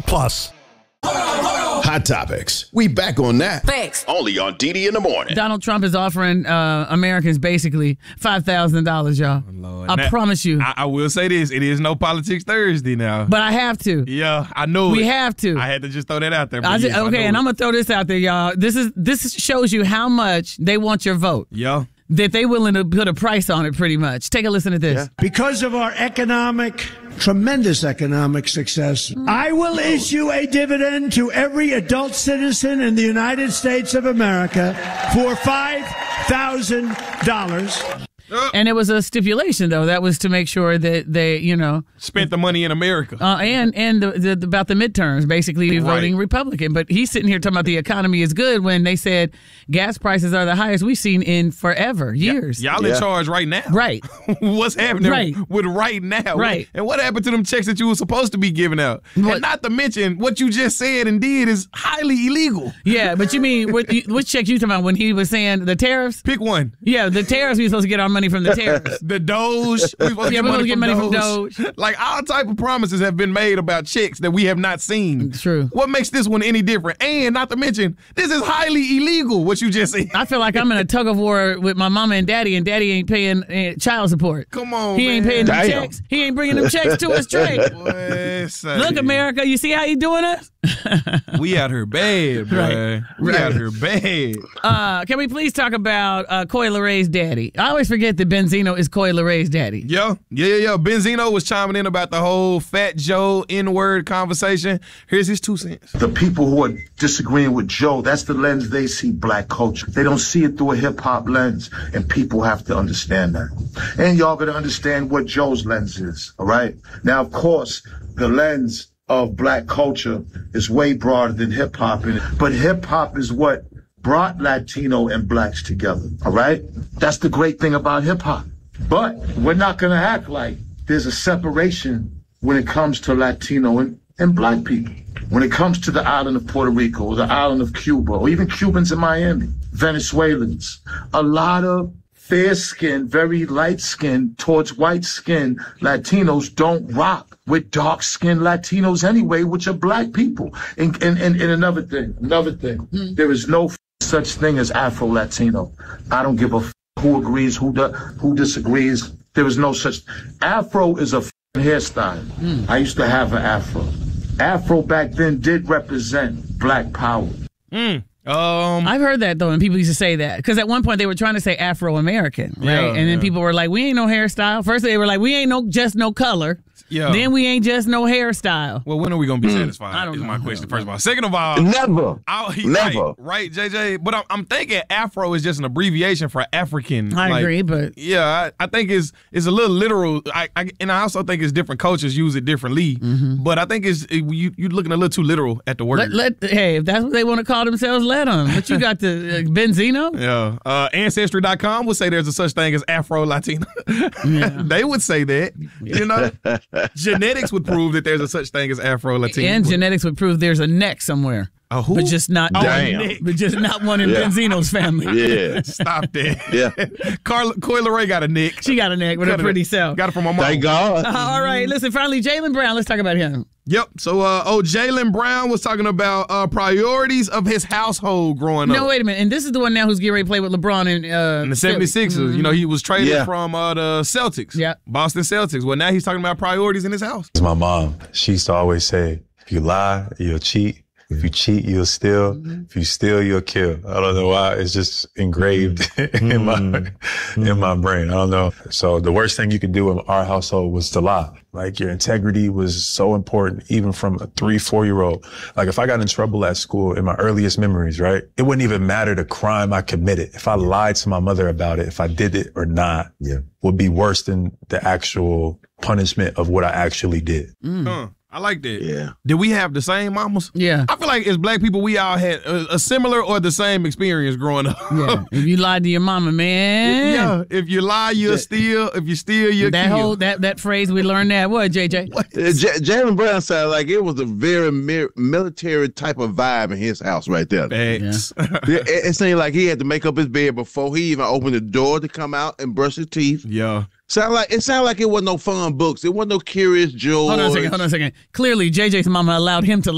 Plus. Hot Topics. We back on that. Thanks. Only on DD in the morning. Donald Trump is offering Americans basically $5,000, y'all. Lord. I promise you. I will say this. It is no Politics Thursday now. But I have to. Yeah, I know We it. have to. I had to just throw that out there. And I'm going to throw this out there, y'all. This shows you how much they want your vote. Yeah. That they willing to put a price on it pretty much. Take a listen to this. Yeah. Because of our tremendous economic success, I will issue a dividend to every adult citizen in the United States of America for $5,000. And it was a stipulation, though. That was to make sure that they, spent the money in America. And about the midterms, basically voting Republican. But he's sitting here talking about the economy is good when they said gas prices are the highest we've seen in forever, years. Y'all in charge right now. Right. What's happening with right now? Right. And what happened to them checks that you were supposed to be giving out? And not to mention, what you just said and did is highly illegal. Yeah, but you mean, which checks you talking about when he was saying the tariffs? Pick one. Yeah, the tariffs we supposed to get our money from the tariffs. The Doge. We're supposed to get money from Doge. Like, all type of promises have been made about checks that we have not seen. True. What makes this one any different? And not to mention, this is highly illegal, what you just said. I feel like I'm in a tug of war with my mama and daddy ain't paying child support. Come on, He ain't paying them checks. He ain't bringing them checks to us straight. Look, America, you see how he doing us? We out here bad, bro. We out here bad. Can we please talk about Coi Lereigh's daddy? I always forget that Benzino is Coi Lereigh's daddy. Yeah. Benzino was chiming in about the whole Fat Joe N-word conversation. Here's his 2 cents. The people who are disagreeing with Joe, that's the lens they see black culture. They don't see it through a hip-hop lens, and people have to understand that. And y'all gotta understand what Joe's lens is, all right? Now, of course, the lens of black culture is way broader than hip-hop, but hip-hop is what brought Latino and blacks together, all right? That's the great thing about hip-hop. But we're not going to act like there's a separation when it comes to Latino and black people. When it comes to the island of Puerto Rico or the island of Cuba or even Cubans in Miami, Venezuelans, a lot of fair-skinned, very light-skinned towards white-skinned Latinos don't rock with dark-skinned Latinos anyway, which are black people. And another thing, there is no such thing as Afro-Latino. I don't give a who agrees, who disagrees. There is no such. Afro is a hairstyle. I used to have an afro. Afro back then did represent black power. I've heard that though, and people used to say that because at one point they were trying to say Afro-American, right? And then people were like, "We ain't no hairstyle." First they were like, "We ain't just no color." Yeah. Then we ain't just no hairstyle. Well, when are we going to be satisfied? I don't know. Is my question, first of all. Second of all. Never. Never. Right, JJ. But I'm thinking Afro is just an abbreviation for African. I agree, but. Yeah, I think it's a little literal. And I also think it's different cultures use it differently. Mm-hmm. But I think you're looking a little too literal at the word. Hey, if that's what they want to call themselves, let them. But you got the Benzino? Yeah. Ancestry.com would say there's a such thing as Afro-Latino. Yeah. They would say that. You know? Genetics would prove that there's a such thing as Afro-Latino. And genetics would prove there's a neck somewhere. A who? But just not Damn. just not one in Benzino's family. Yeah. Stop that. Yeah. Coi Leray got a neck. She got a neck with her pretty self. Got it from my mom. Thank God. All right. Listen, finally, Jaylen Brown. Let's talk about him. Yep. So, Jaylen Brown was talking about priorities of his household growing up. No, wait a minute. And this is the one now who's getting ready to play with LeBron in the 76ers. Mm-hmm. You know, he was traded from the Celtics. Yeah. Boston Celtics. Well, now he's talking about priorities in his house. My mom, she used to always say, if you lie, you'll cheat. If you cheat, you'll steal. Mm-hmm. If you steal, you'll kill. I don't know why. It's just engraved in my brain. I don't know. So the worst thing you could do in our household was to lie. Like your integrity was so important, even from a 3-4-year-old. Like if I got in trouble at school in my earliest memories, right? It wouldn't even matter the crime I committed. If I lied to my mother about it, if I did it or not, would be worse than the actual punishment of what I actually did. I like that. Yeah. Did we have the same mamas? Yeah. I feel like as black people, we all had a similar or the same experience growing up. Yeah. If you lied to your mama, man. Yeah. If you lie, you'll steal. If you steal, you'll kill. That phrase, we learned that. What, JJ? Jaylen Brown sounded like it was a very military type of vibe in his house right there. Thanks. It seemed like he had to make up his bed before he even opened the door to come out and brush his teeth. Yeah. It sounded like it wasn't no fun books. It wasn't no Curious George. Hold on a second. Clearly, JJ's mama allowed him to